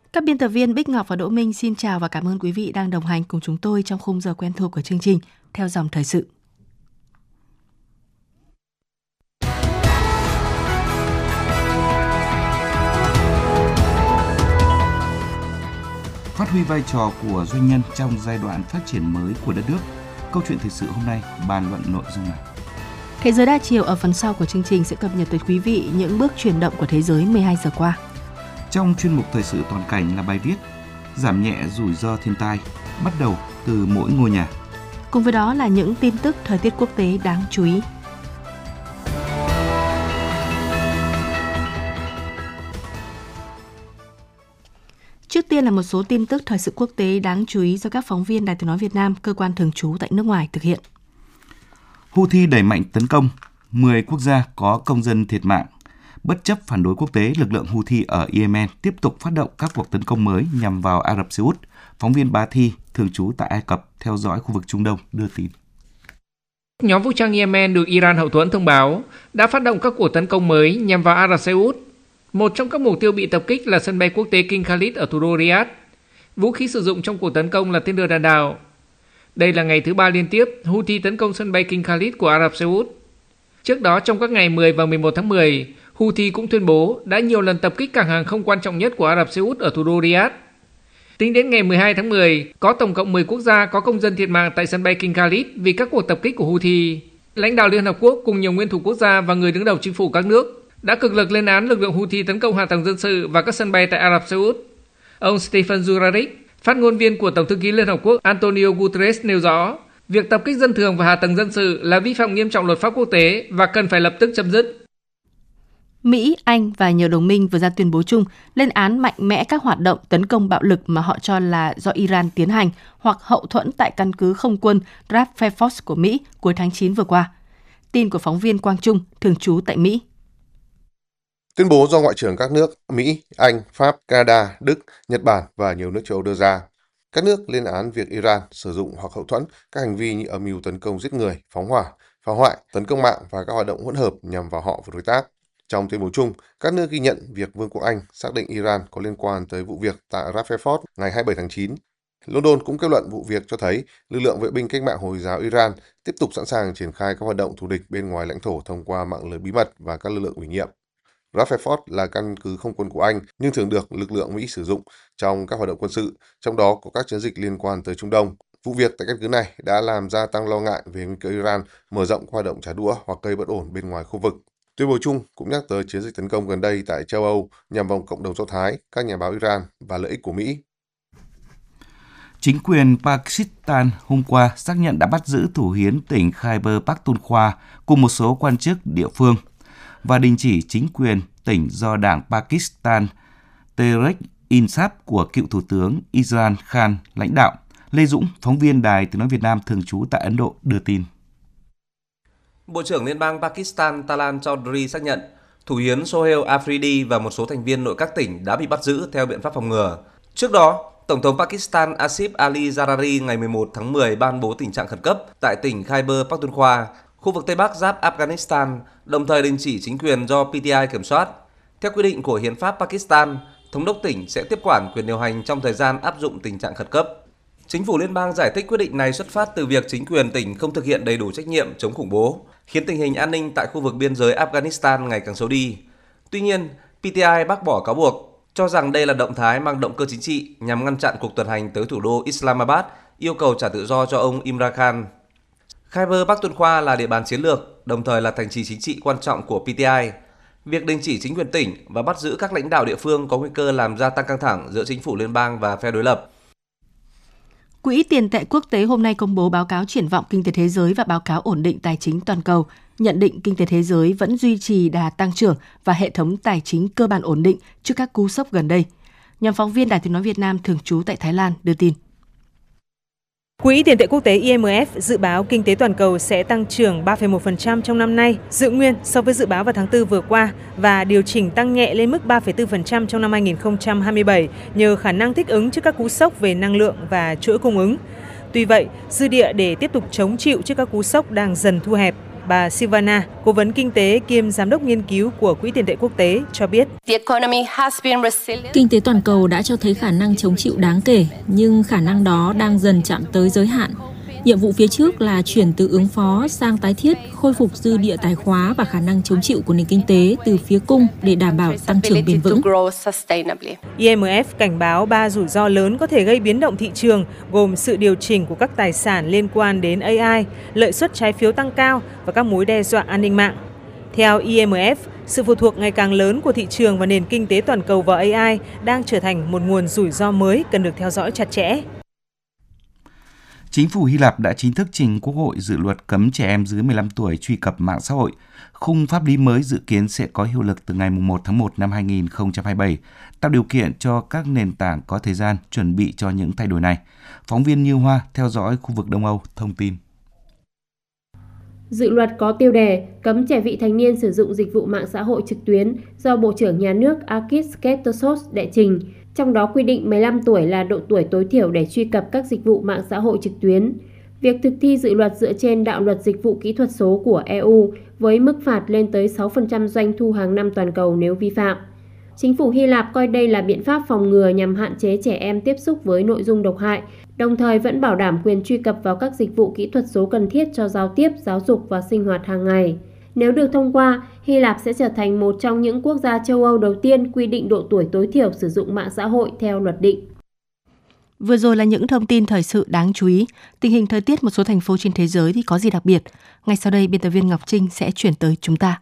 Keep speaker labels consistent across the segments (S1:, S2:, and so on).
S1: Các biên tập viên Bích Ngọc và Đỗ Minh xin chào và cảm ơn quý vị đang đồng hành cùng chúng tôi trong khung giờ quen thuộc của chương trình Theo dòng thời sự.
S2: Phát huy vai trò của doanh nhân trong giai đoạn phát triển mới của đất nước. Câu chuyện thời sự hôm nay bàn luận nội dung này.
S1: Thế giới đa chiều ở phần sau của chương trình sẽ cập nhật tới quý vị những bước chuyển động của thế giới 12 giờ qua.
S2: Trong chuyên mục thời sự toàn cảnh là bài viết giảm nhẹ rủi ro thiên tai, bắt đầu từ mỗi ngôi nhà.
S1: Cùng với đó là những tin tức thời tiết quốc tế đáng chú ý. Trước tiên là một số tin tức thời sự quốc tế đáng chú ý do các phóng viên Đài Tiếng nói Việt Nam, cơ quan thường trú tại nước ngoài thực hiện.
S2: Houthi đẩy mạnh tấn công, 10 quốc gia có công dân thiệt mạng. Bất chấp phản đối quốc tế, lực lượng Houthi ở Yemen tiếp tục phát động các cuộc tấn công mới nhằm vào Ả Rập Xê Út. Phóng viên Bá Thi, thường trú tại Ai Cập, theo dõi khu vực Trung Đông, đưa tin.
S3: Nhóm vũ trang Yemen được Iran hậu thuẫn thông báo đã phát động các cuộc tấn công mới nhằm vào Ả Rập Xê Út. Một trong các mục tiêu bị tập kích là sân bay quốc tế King Khalid ở thủ đô Riyadh. Vũ khí sử dụng trong cuộc tấn công là tên lửa đạn đạo. Đây là ngày thứ 3 liên tiếp Houthi tấn công sân bay King Khalid của Ả Rập Xê Út. Trước đó trong các ngày 10 và 11 tháng 10, Houthi cũng tuyên bố đã nhiều lần tập kích cảng hàng không quan trọng nhất của Ả Rập Xê Út ở thủ đô Riyadh. Tính đến ngày 12 tháng 10, có tổng cộng 10 quốc gia có công dân thiệt mạng tại sân bay King Khalid vì các cuộc tập kích của Houthi. Lãnh đạo Liên Hợp Quốc cùng nhiều nguyên thủ quốc gia và người đứng đầu chính phủ các nước đã cực lực lên án lực lượng Houthi tấn công hạ tầng dân sự và các sân bay tại Ả Rập Xê Út. Ông Stephen Dujarric, phát ngôn viên của Tổng thư ký Liên Hợp Quốc Antonio Guterres nêu rõ, việc tập kích dân thường và hạ tầng dân sự là vi phạm nghiêm trọng luật pháp quốc tế và cần phải lập tức chấm dứt.
S1: Mỹ, Anh và nhiều đồng minh vừa ra tuyên bố chung lên án mạnh mẽ các hoạt động tấn công bạo lực mà họ cho là do Iran tiến hành hoặc hậu thuẫn tại căn cứ không quân Rafale Force của Mỹ cuối tháng 9 vừa qua. Tin của phóng viên Quang Trung, thường trú tại Mỹ.
S4: Tuyên bố do Ngoại trưởng các nước Mỹ, Anh, Pháp, Canada, Đức, Nhật Bản và nhiều nước châu Âu đưa ra. Các nước lên án việc Iran sử dụng hoặc hậu thuẫn các hành vi như âm mưu tấn công giết người, phóng hỏa, phá hoại, tấn công mạng và các hoạt động hỗn hợp nhằm vào họ và đối tác. Trong tuyên bố chung, các nước ghi nhận việc Vương quốc Anh xác định Iran có liên quan tới vụ việc tại Rafale Force ngày 27 tháng 9. London cũng kết luận vụ việc cho thấy lực lượng vệ binh cách mạng Hồi giáo Iran tiếp tục sẵn sàng triển khai các hoạt động thù địch bên ngoài lãnh thổ thông qua mạng lưới bí mật và các lực lượng ủy nhiệm. Rafale Force là căn cứ không quân của Anh nhưng thường được lực lượng Mỹ sử dụng trong các hoạt động quân sự, trong đó có các chiến dịch liên quan tới Trung Đông. Vụ việc tại căn cứ này đã làm gia tăng lo ngại về nguy cơ Iran mở rộng hoạt động trả đũa hoặc gây bất ổn bên ngoài khu vực. Tuyên bố chung cũng nhắc tới chiến dịch tấn công gần đây tại châu Âu nhằm vào cộng đồng Do Thái, các nhà báo Iran và lợi ích của Mỹ.
S2: Chính quyền Pakistan hôm qua xác nhận đã bắt giữ thủ hiến tỉnh Khyber Pakhtunkhwa cùng một số quan chức địa phương và đình chỉ chính quyền tỉnh do đảng Pakistan Tehreek-e-Insaf của cựu Thủ tướng Imran Khan lãnh đạo. Lê Dũng, phóng viên Đài Tiếng nói Việt Nam thường trú tại Ấn Độ đưa tin.
S5: Bộ trưởng Liên bang Pakistan Talan Chaudhry xác nhận thủ hiến Sohail Afridi và một số thành viên nội các tỉnh đã bị bắt giữ theo biện pháp phòng ngừa. Trước đó, Tổng thống Pakistan Asif Ali Zardari ngày 11 tháng 10 ban bố tình trạng khẩn cấp tại tỉnh Khyber Pakhtunkhwa, khu vực Tây Bắc giáp Afghanistan, đồng thời đình chỉ chính quyền do PTI kiểm soát. Theo quy định của Hiến pháp Pakistan, thống đốc tỉnh sẽ tiếp quản quyền điều hành trong thời gian áp dụng tình trạng khẩn cấp. Chính phủ liên bang giải thích quyết định này xuất phát từ việc chính quyền tỉnh không thực hiện đầy đủ trách nhiệm chống khủng bố, khiến tình hình an ninh tại khu vực biên giới Afghanistan ngày càng xấu đi. Tuy nhiên, PTI bác bỏ cáo buộc, cho rằng đây là động thái mang động cơ chính trị nhằm ngăn chặn cuộc tuần hành tới thủ đô Islamabad, yêu cầu trả tự do cho ông Imran Khan. Khyber Pakhtunkhwa là địa bàn chiến lược, đồng thời là thành trì chính trị quan trọng của PTI. Việc đình chỉ chính quyền tỉnh và bắt giữ các lãnh đạo địa phương có nguy cơ làm gia tăng căng thẳng giữa chính phủ liên bang và phe đối lập.
S1: Quỹ tiền tệ quốc tế hôm nay công bố báo cáo triển vọng kinh tế thế giới và báo cáo ổn định tài chính toàn cầu, nhận định kinh tế thế giới vẫn duy trì đà tăng trưởng và hệ thống tài chính cơ bản ổn định trước các cú sốc gần đây. Nhóm phóng viên Đài Tiếng nói Việt Nam thường trú tại Thái Lan đưa tin.
S6: Quỹ tiền tệ quốc tế IMF dự báo kinh tế toàn cầu sẽ tăng trưởng 3,1% trong năm nay, giữ nguyên so với dự báo vào tháng 4 vừa qua và điều chỉnh tăng nhẹ lên mức 3,4% trong năm 2027 nhờ khả năng thích ứng trước các cú sốc về năng lượng và chuỗi cung ứng. Tuy vậy, dư địa để tiếp tục chống chịu trước các cú sốc đang dần thu hẹp. Bà Silvana, cố vấn kinh tế kiêm giám đốc nghiên cứu của Quỹ tiền tệ quốc tế cho biết.
S7: Kinh tế toàn cầu đã cho thấy khả năng chống chịu đáng kể, nhưng khả năng đó đang dần chạm tới giới hạn. Nhiệm vụ phía trước là chuyển từ ứng phó sang tái thiết, khôi phục dư địa tài khóa và khả năng chống chịu của nền kinh tế từ phía cung để đảm bảo tăng trưởng bền vững.
S6: IMF cảnh báo 3 rủi ro lớn có thể gây biến động thị trường, gồm sự điều chỉnh của các tài sản liên quan đến AI, lợi suất trái phiếu tăng cao và các mối đe dọa an ninh mạng. Theo IMF, sự phụ thuộc ngày càng lớn của thị trường và nền kinh tế toàn cầu vào AI đang trở thành một nguồn rủi ro mới cần được theo dõi chặt chẽ.
S2: Chính phủ Hy Lạp đã chính thức trình Quốc hội dự luật cấm trẻ em dưới 15 tuổi truy cập mạng xã hội. Khung pháp lý mới dự kiến sẽ có hiệu lực từ ngày 1 tháng 1 năm 2027, tạo điều kiện cho các nền tảng có thời gian chuẩn bị cho những thay đổi này. Phóng viên Như Hoa theo dõi khu vực Đông Âu thông tin.
S8: Dự luật có tiêu đề cấm trẻ vị thành niên sử dụng dịch vụ mạng xã hội trực tuyến do Bộ trưởng Nhà nước Akis Ketosos đệ trình. Trong đó quy định 15 tuổi là độ tuổi tối thiểu để truy cập các dịch vụ mạng xã hội trực tuyến. Việc thực thi dự luật dựa trên đạo luật dịch vụ kỹ thuật số của EU với mức phạt lên tới 6% doanh thu hàng năm toàn cầu nếu vi phạm. Chính phủ Hy Lạp coi đây là biện pháp phòng ngừa nhằm hạn chế trẻ em tiếp xúc với nội dung độc hại, đồng thời vẫn bảo đảm quyền truy cập vào các dịch vụ kỹ thuật số cần thiết cho giao tiếp, giáo dục và sinh hoạt hàng ngày. Nếu được thông qua, Hy Lạp sẽ trở thành một trong những quốc gia châu Âu đầu tiên quy định độ tuổi tối thiểu sử dụng mạng xã hội theo luật định.
S1: Vừa rồi là những thông tin thời sự đáng chú ý. Tình hình thời tiết một số thành phố trên thế giới thì có gì đặc biệt? Ngay sau đây, biên tập viên Ngọc Trinh sẽ chuyển tới chúng ta.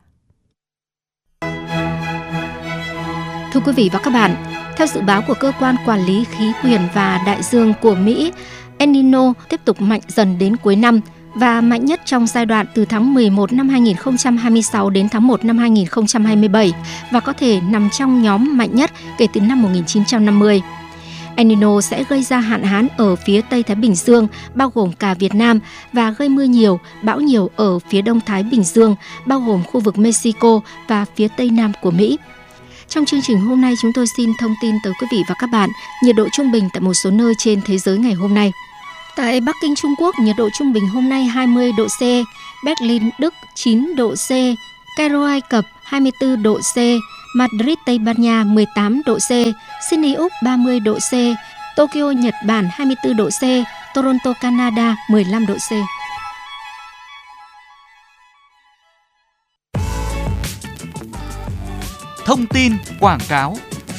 S9: Thưa quý vị và các bạn, theo dự báo của Cơ quan Quản lý Khí quyển và Đại dương của Mỹ, El Nino tiếp tục mạnh dần đến cuối năm và mạnh nhất trong giai đoạn từ tháng 11 năm 2026 đến tháng 1 năm 2027 và có thể nằm trong nhóm mạnh nhất kể từ năm 1950. El Nino sẽ gây ra hạn hán ở phía Tây Thái Bình Dương, bao gồm cả Việt Nam, và gây mưa nhiều, bão nhiều ở phía Đông Thái Bình Dương, bao gồm khu vực Mexico và phía Tây Nam của Mỹ. Trong chương trình hôm nay, chúng tôi xin thông tin tới quý vị và các bạn nhiệt độ trung bình tại một số nơi trên thế giới ngày hôm nay. Tại Bắc Kinh, Trung Quốc, nhiệt độ trung bình hôm nay 20 độ C, Berlin, Đức 9 độ C, Cairo, Ai Cập 24 độ C, Madrid, Tây Ban Nha 18 độ C, Sydney, Úc 30 độ C, Tokyo, Nhật Bản 24 độ C, Toronto, Canada 15 độ C.
S10: Thông tin quảng cáo.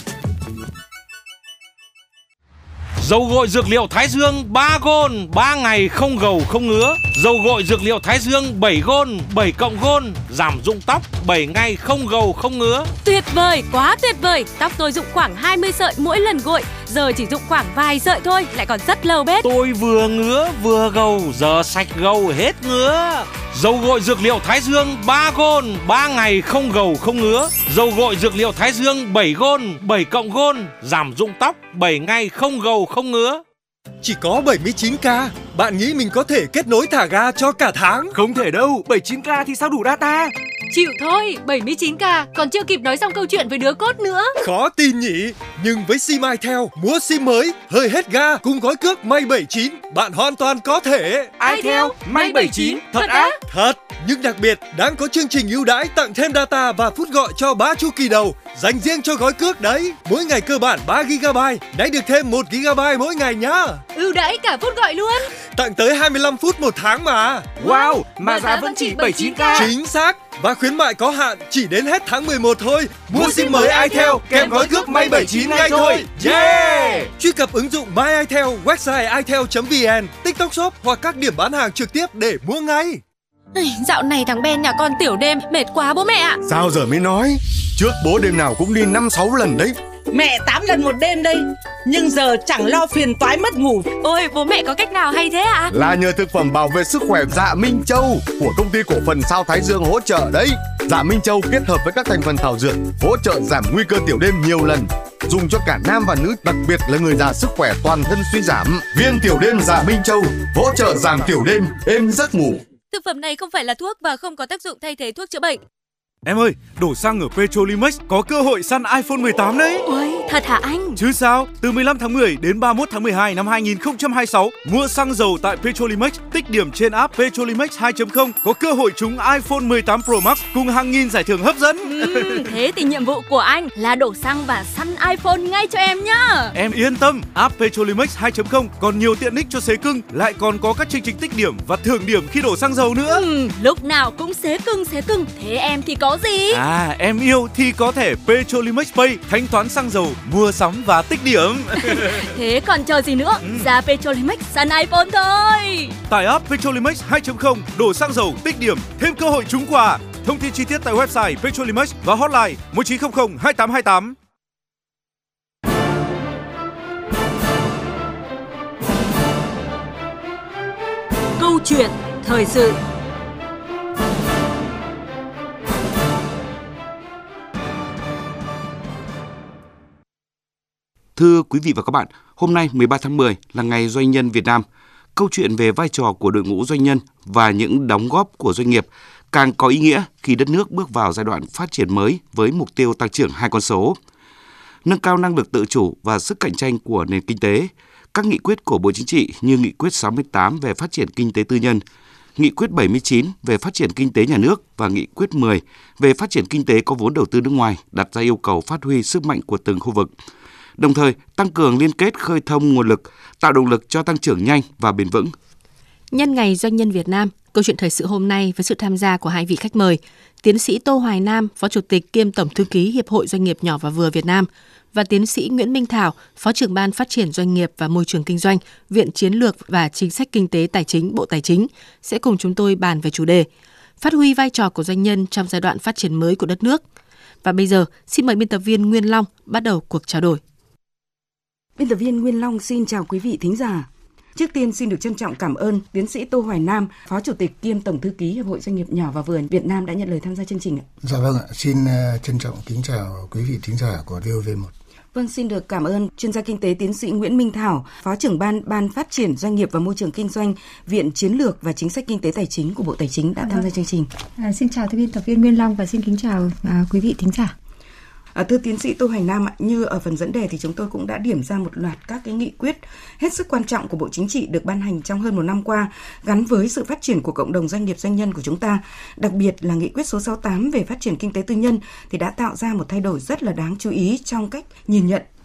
S10: Dầu gội dược liệu Thái Dương 3 gôn, 3 ngày không gầu không ngứa. Dầu gội dược liệu Thái Dương 7 gôn, 7 cộng gôn, giảm rụng tóc 7 ngày không gầu không ngứa.
S11: Tuyệt vời, quá tuyệt vời. Tóc tôi rụng khoảng 20 sợi mỗi lần gội, giờ chỉ rụng khoảng vài sợi thôi, lại còn rất lâu bết.
S10: Tôi vừa ngứa vừa gầu, giờ sạch gầu hết ngứa. Dầu gội dược liệu Thái Dương 3 gôn, 3 ngày không gầu không ngứa. Dầu gội dược liệu Thái Dương 7 gôn, 7 cộng gôn, giảm rụng tóc 7 ngày không gầu không ngứa.
S12: Chỉ có 79k, bạn nghĩ mình có thể kết nối thả ga cho cả tháng?
S13: Không thể đâu, 79k thì sao đủ data?
S11: Chịu thôi, 79k, còn chưa kịp nói xong câu chuyện với đứa cốt nữa.
S12: Khó tin nhỉ, nhưng với sim itel, mua sim mới, hơi hết ga cùng gói cước May 79, bạn hoàn toàn có thể.
S13: itel, May 79, thật á?
S12: Thật, nhưng đặc biệt đang có chương trình ưu đãi tặng thêm data và phút gọi cho 3 chu kỳ đầu, dành riêng cho gói cước đấy. Mỗi ngày cơ bản 3GB, nay được thêm 1GB mỗi ngày nhá.
S11: Ưu đãi cả phút gọi luôn.
S12: Tặng tới 25 phút một tháng mà.
S13: Wow, mà giá vẫn chỉ 79k.
S12: Chính xác. Và khuyến mại có hạn chỉ đến hết tháng 11 thôi. Mua sim mới itel kèm gói cước May 79 ngay thôi. Yeah! Truy cập ứng dụng My itel, website itel.vn, TikTok Shop hoặc các điểm bán hàng trực tiếp để mua ngay.
S11: Dạo này thằng Ben nhà con tiểu đêm mệt quá bố mẹ ạ.
S14: Sao giờ mới nói? Trước bố đêm nào cũng đi 5-6 lần đấy.
S15: Mẹ 8 lần một đêm đây, nhưng giờ chẳng lo phiền toái mất ngủ.
S11: Ôi bố mẹ có cách nào hay thế ạ?
S14: Là nhờ thực phẩm bảo vệ sức khỏe Dạ Minh Châu của công ty cổ phần Sao Thái Dương hỗ trợ đấy. Dạ Minh Châu kết hợp với các thành phần thảo dược hỗ trợ giảm nguy cơ tiểu đêm nhiều lần, dùng cho cả nam và nữ, đặc biệt là người già sức khỏe toàn thân suy giảm. Viên tiểu đêm Dạ Minh Châu hỗ trợ giảm tiểu đêm, êm giấc ngủ.
S11: Thực phẩm này không phải là thuốc và không có tác dụng thay thế thuốc chữa bệnh.
S12: Em ơi, đổ xăng ở Petrolimex có cơ hội săn iPhone 18 đấy.
S11: Ôi, thật hả anh?
S12: Chứ sao, từ 15 tháng 10 đến 31 tháng 12 năm 2026, mua xăng dầu tại Petrolimex, tích điểm trên app Petrolimex 2.0 có cơ hội trúng iPhone 18 Pro Max cùng hàng nghìn giải thưởng hấp dẫn.
S11: Thế thì nhiệm vụ của anh là đổ xăng và săn iPhone ngay cho em nhá.
S12: Em yên tâm, app Petrolimex 2.0 còn nhiều tiện ích cho xế cưng, lại còn có các chương trình tích điểm và thưởng điểm khi đổ xăng dầu nữa.
S11: Lúc nào cũng xế cưng. Thế em thì có gì?
S12: À, em yêu thì có thẻ Petrolimex Pay, thanh toán xăng dầu, mua sắm và tích điểm.
S11: Thế còn chờ gì nữa? Ra Petrolimex săn iPhone thôi.
S12: Tải app Petrolimex 2.0, đổ xăng dầu, tích điểm, thêm cơ hội trúng quà. Thông tin chi tiết tại website Petrolimex và hotline 1900 2828.
S11: Câu chuyện thời sự.
S2: Thưa quý vị và các bạn, hôm nay 13 tháng 10 là Ngày Doanh nhân Việt Nam. Câu chuyện về vai trò của đội ngũ doanh nhân và những đóng góp của doanh nghiệp càng có ý nghĩa khi đất nước bước vào giai đoạn phát triển mới với mục tiêu tăng trưởng 2 con số. Nâng cao năng lực tự chủ và sức cạnh tranh của nền kinh tế, các nghị quyết của Bộ Chính trị như Nghị quyết 68 về phát triển kinh tế tư nhân, Nghị quyết 79 về phát triển kinh tế nhà nước và Nghị quyết 10 về phát triển kinh tế có vốn đầu tư nước ngoài đặt ra yêu cầu phát huy sức mạnh của từng khu vực. Đồng thời, tăng cường liên kết khơi thông nguồn lực, tạo động lực cho tăng trưởng nhanh và bền vững.
S1: Nhân ngày Doanh nhân Việt Nam, câu chuyện thời sự hôm nay với sự tham gia của hai vị khách mời, tiến sĩ Tô Hoài Nam, Phó Chủ tịch kiêm Tổng Thư ký Hiệp hội Doanh nghiệp nhỏ và vừa Việt Nam và tiến sĩ Nguyễn Minh Thảo, Phó trưởng Ban Phát triển Doanh nghiệp và Môi trường Kinh doanh, Viện Chiến lược và Chính sách Kinh tế Tài chính, Bộ Tài chính sẽ cùng chúng tôi bàn về chủ đề phát huy vai trò của doanh nhân trong giai đoạn phát triển mới của đất nước. Và bây giờ, xin mời biên tập viên Nguyên Long bắt đầu cuộc trao đổi.
S16: Biên tập viên Nguyên Long xin chào quý vị thính giả. Trước tiên xin được trân trọng cảm ơn tiến sĩ Tô Hoài Nam, Phó Chủ tịch kiêm Tổng Thư ký Hiệp hội Doanh nghiệp nhỏ và vừa Việt Nam đã nhận lời tham gia chương trình.
S17: Dạ vâng ạ, xin trân trọng kính chào quý vị thính giả của VOV1.
S16: Vâng, xin được cảm ơn chuyên gia kinh tế tiến sĩ Nguyễn Minh Thảo, Phó trưởng Ban Phát triển Doanh nghiệp và Môi trường Kinh doanh, Viện Chiến lược và Chính sách Kinh tế Tài chính của Bộ Tài chính đã tham gia chương trình.
S18: Xin chào biên tập viên Nguyên Long và xin kính chào quý vị thính giả.
S16: Thưa tiến sĩ Tô Hoài Nam, như ở phần dẫn đề thì chúng tôi cũng đã điểm ra một loạt các cái nghị quyết hết sức quan trọng của Bộ Chính trị được ban hành trong hơn một năm qua gắn với sự phát triển của cộng đồng doanh nghiệp doanh nhân của chúng ta. Đặc biệt là nghị quyết số 68 về phát triển kinh tế tư nhân thì đã tạo ra một thay đổi rất là đáng chú ý trong cách nhìn nhận